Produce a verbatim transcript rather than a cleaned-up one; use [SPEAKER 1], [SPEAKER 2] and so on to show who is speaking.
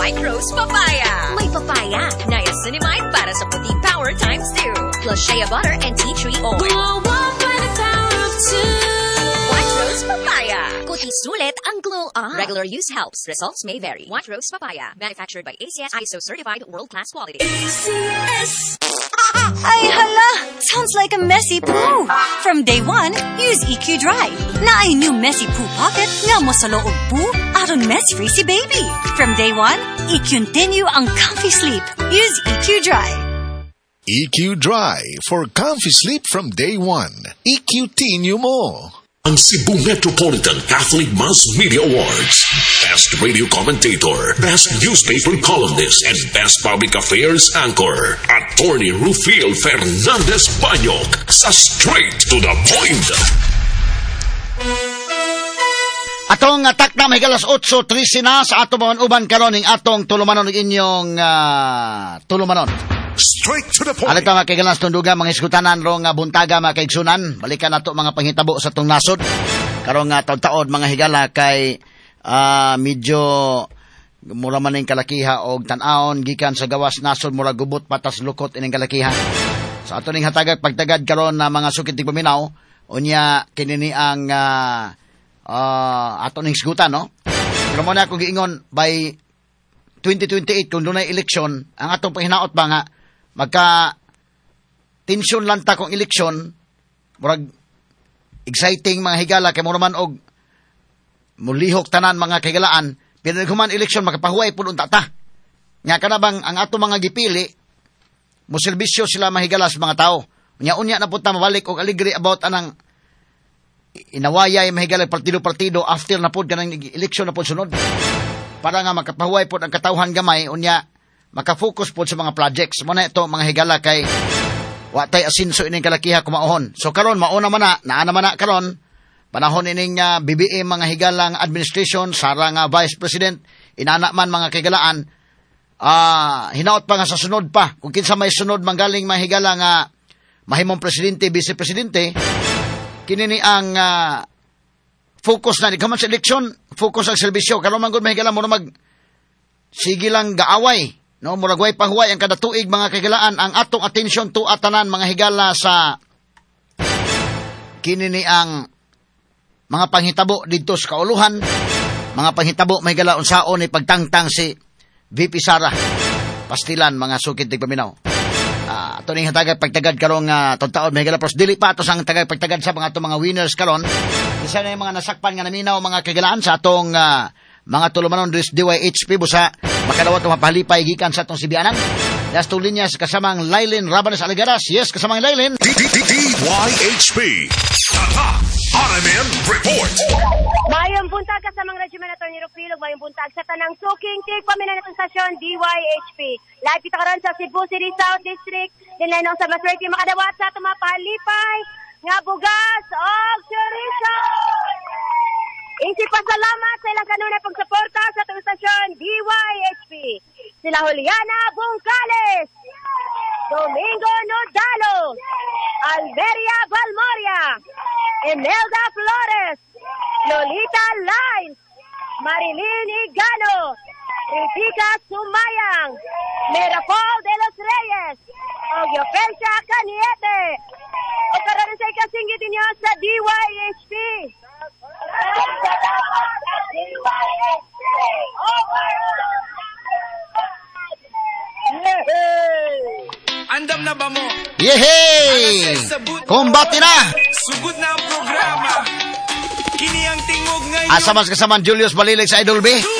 [SPEAKER 1] White Rose Papaya. May papaya, niacinamide para sa puti power times two. Plus shea butter and tea tree oil.
[SPEAKER 2] Glow up by the power of two.
[SPEAKER 1] White Rose Papaya. Kuti sulit ang glow up. Regular use helps. Results may vary. White Rose Papaya. Manufactured by A C S I S O certified world-class quality.
[SPEAKER 2] A C S.
[SPEAKER 3] Ay, hala! Sounds like a messy poo. From day one, use E Q Dry. Na ay new messy poo pocket nga mo sa loob poo aron mess-free si baby. From day one, i-continue ang comfy sleep. Use E Q Dry.
[SPEAKER 4] E Q Dry for comfy sleep from day one. E Q-tinue mo.
[SPEAKER 5] Ang Cebu Metropolitan Catholic Mass Media Awards. Best Radio Commentator, Best Newspaper Columnist, and Best Public Affairs Anchor. Attorney Rufil Fernandez Banyok sa Straight to the Point.
[SPEAKER 6] Atong atak na may galas eight thirteen na sa ato mga uban karon ning atong tulumanon ng inyong uh, tulumanon.
[SPEAKER 4] Straight to the point.
[SPEAKER 6] Alita mga kaigalas tunduga mga iskutanan ro nga buntaga mga kaigsunan. Balikan nato mga panghitabo sa tong nasod. Karon nga taon-taon mga higala kay uh, medyo mura man ning kalakiha og tan-aon gikan sa gawas nasod mura gubot patas lukot ining kalakiha. Sa ato ning hatagag pagtagad karon na mga sukit tig paminaw unya kinini ang uh, uh, ato ning isgutan no. Pero mo na ako giingon by twenty twenty-eight kung dunay eleksyon ang atong pahinaot ba nga magka tensyon lang ta kung eleksyon murag exciting mga higala kay mura man og mulihok tanan mga kahigalaan pero human eleksyon makapahuway pud unta ta nga kana bang ang ato mga gipili mo serbisyo sila mahigala sa mga tao unya unya na pud ta mabalik og alegre about anang inawayay mahigala partido-partido after na pud kanang eleksyon na pud sunod para nga makapahuway pud ang katawhan gamay unya maka-focus po sa mga projects. Muna ito, mga higala kay watay asinso ining kalakiha kumaohon. So karon mauna man na, naa naman na karon, panahon ining uh, B B M mga higalang administration, sarang uh, Vice President, inana man mga kagalaan, uh, hinaot pa nga sa sunod pa. Kung kinsa may sunod manggaling mga higala nga mahimong presidente, vice presidente, kinini ang uh, focus na, di kaman sa eleksyon, focus ang serbisyo. Karon man gud mga higala, muna mag sige lang gaaway. No, muragway pahuway ang kada tuig mga kagalaan ang atong atensyon to atanan mga higala sa kinini ang mga panghitabo didto sa kauluhan, mga panghitabo may higala unsaon ni pagtangtang si V P Sara Pastilan mga sukit tig paminaw. Ah, uh, ato ning hatagad pagtagad karong uh, taon may higala pros dili pa ato sang tagad pagtagad sa mga atong mga winners karon. Isa na yung mga nasakpan nga naminaw mga kagalaan sa atong uh, mga tulumanon dis D Y H P busa makadawat ang mapalipay gikan sa atong sibianan. Das tong linyas kasamang Lailin Rabanes Aligaras. Yes, kasamang Lailin.
[SPEAKER 4] D Y H P. Tata, R M N Report.
[SPEAKER 7] Mayong buntag kasamang Regimen Atty. Rufil, mayong buntag sa tanang suking tig pamina natong stasyon D Y H P. Live kita karon sa Cebu City South District. Dinlay nung sa maswerte makadawat sa atong mapalipay nga bugas og chorizo. Isip pasalamat sa ilang kanunay pagsuporta sa itong stasyon D Y H P. Sila Juliana Bungcales, Domingo Nodalo, Alberia Balmoria, Imelda Flores, Lolita Lines, Marilyn Igano, Ritika Sumayang, Miracol de los Reyes, o Yofensya Caniete. O karoon sa ikasinggit ninyo sa D Y H P.
[SPEAKER 8] Andam na ba mo?
[SPEAKER 6] Yehey! Kumbati na!
[SPEAKER 8] Sugod na ang programa. Kini ang tingog ngayon.
[SPEAKER 6] Asa mas kasaman Julius Balilig sa Idol B?